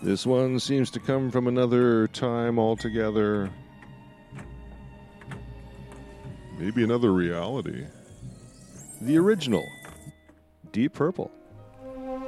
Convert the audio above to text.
This one seems to come from another time altogether. Maybe another reality. The original, Deep Purple.